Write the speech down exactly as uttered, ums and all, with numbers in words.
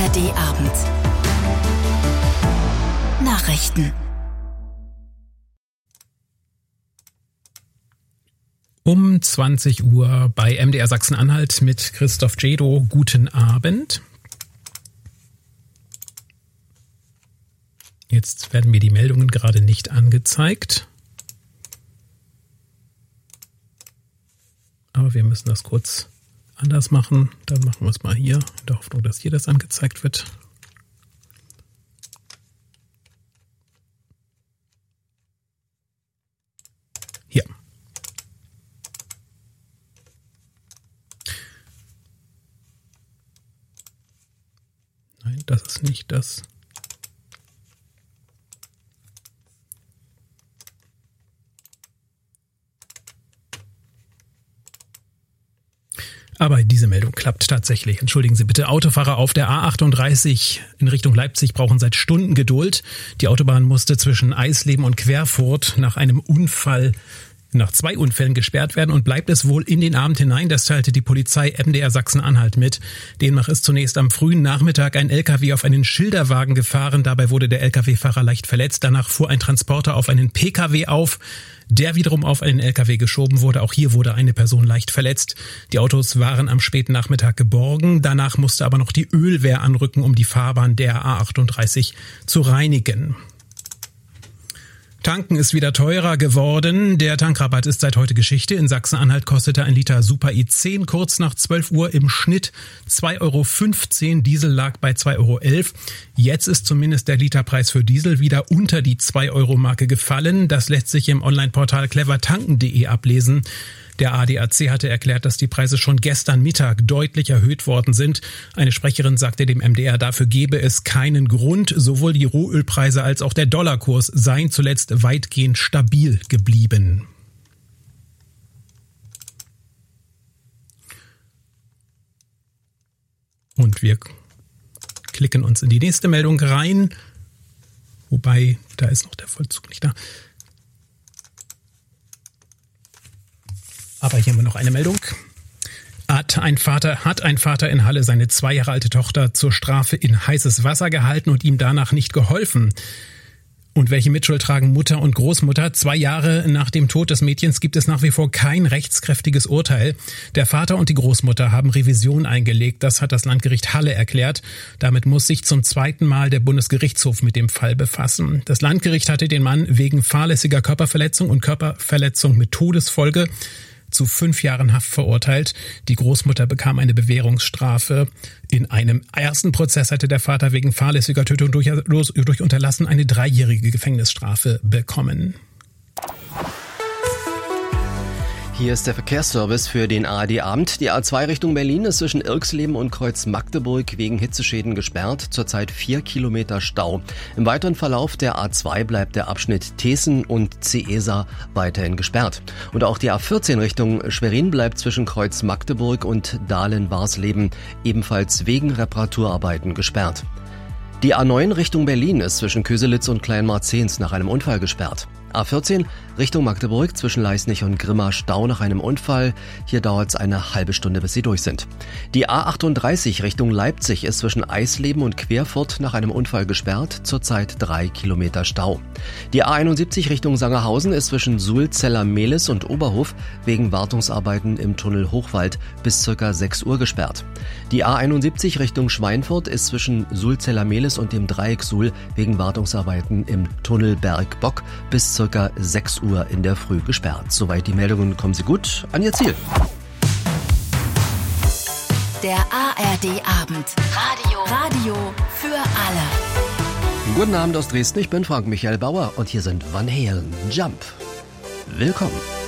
R D-Abend. Nachrichten. Um zwanzig Uhr bei M D R Sachsen-Anhalt mit Christoph Jedo. Guten Abend. Jetzt werden mir die Meldungen gerade nicht angezeigt. Aber wir müssen das kurz anders machen. Dann machen wir es mal hier, in der Hoffnung, dass hier das angezeigt wird. Hier. Nein, das ist nicht das. Aber diese Meldung klappt tatsächlich. Entschuldigen Sie bitte. Autofahrer auf der A achtunddreißig in Richtung Leipzig brauchen seit Stunden Geduld. Die Autobahn musste zwischen Eisleben und Querfurt nach einem Unfall, nach zwei Unfällen gesperrt werden und bleibt es wohl in den Abend hinein. Das teilte die Polizei M D R Sachsen-Anhalt mit. Demnach ist zunächst am frühen Nachmittag ein L K W auf einen Schilderwagen gefahren. Dabei wurde der L K W-Fahrer leicht verletzt. Danach fuhr ein Transporter auf einen P K W auf, der wiederum auf einen L K W geschoben wurde. Auch hier wurde eine Person leicht verletzt. Die Autos waren am späten Nachmittag geborgen. Danach musste aber noch die Ölwehr anrücken, um die Fahrbahn der A achtunddreißig zu reinigen. Tanken ist wieder teurer geworden. Der Tankrabatt ist seit heute Geschichte. In Sachsen-Anhalt kostete ein Liter Super I zehn kurz nach zwölf Uhr im Schnitt zwei Euro fünfzehn. Diesel lag bei zwei Euro elf. Jetzt ist zumindest der Literpreis für Diesel wieder unter die zwei Euro Marke gefallen. Das lässt sich im Online-Portal clevertanken punkt de ablesen. Der A D A C hatte erklärt, dass die Preise schon gestern Mittag deutlich erhöht worden sind. Eine Sprecherin sagte dem M D R, dafür gebe es keinen Grund. Sowohl die Rohölpreise als auch der Dollarkurs seien zuletzt weitgehend stabil geblieben. Und wir klicken uns in die nächste Meldung rein. Wobei, da ist noch der Vollzug nicht da. Aber hier haben wir noch eine Meldung. Hat ein Vater, hat ein Vater in Halle seine zwei Jahre alte Tochter zur Strafe in heißes Wasser gehalten und ihm danach nicht geholfen? Und welche Mitschuld tragen Mutter und Großmutter? Zwei Jahre nach dem Tod des Mädchens gibt es nach wie vor kein rechtskräftiges Urteil. Der Vater und die Großmutter haben Revision eingelegt. Das hat das Landgericht Halle erklärt. Damit muss sich zum zweiten Mal der Bundesgerichtshof mit dem Fall befassen. Das Landgericht hatte den Mann wegen fahrlässiger Körperverletzung und Körperverletzung mit Todesfolge zu fünf Jahren Haft verurteilt. Die Großmutter bekam eine Bewährungsstrafe. In einem ersten Prozess hatte der Vater wegen fahrlässiger Tötung durch, durch Unterlassen eine dreijährige Gefängnisstrafe bekommen. Hier ist der Verkehrsservice für den A R D-Abend. Die A zwei Richtung Berlin ist zwischen Irxleben und Kreuz Magdeburg wegen Hitzeschäden gesperrt. Zurzeit vier Kilometer Stau. Im weiteren Verlauf der A zwei bleibt der Abschnitt Teeßen und Ceesa weiterhin gesperrt. Und auch die A vierzehn Richtung Schwerin bleibt zwischen Kreuz Magdeburg und Dahlen-Warsleben ebenfalls wegen Reparaturarbeiten gesperrt. Die A neun Richtung Berlin ist zwischen Köselitz und Kleinmarzens nach einem Unfall gesperrt. A vierzehn Richtung Magdeburg zwischen Leisnig und Grimma Stau nach einem Unfall. Hier dauert es eine halbe Stunde, bis sie durch sind. Die A achtunddreißig Richtung Leipzig ist zwischen Eisleben und Querfurt nach einem Unfall gesperrt. Zurzeit drei Kilometer Stau. Die A einundsiebzig Richtung Sangerhausen ist zwischen Sulzeller-Mehlis und Oberhof wegen Wartungsarbeiten im Tunnel Hochwald bis circa sechs Uhr gesperrt. Die A einundsiebzig Richtung Schweinfurt ist zwischen Sulzeller-Mehlis und dem Dreieck Suhl wegen Wartungsarbeiten im Tunnel Bergbock bis circa sechs Uhr in der Früh gesperrt. Soweit die Meldungen, kommen Sie gut an Ihr Ziel. Der A R D-Abend. Radio. Radio für alle. Guten Abend aus Dresden, ich bin Frank Michael Bauer und hier sind Van Halen, Jump. Willkommen.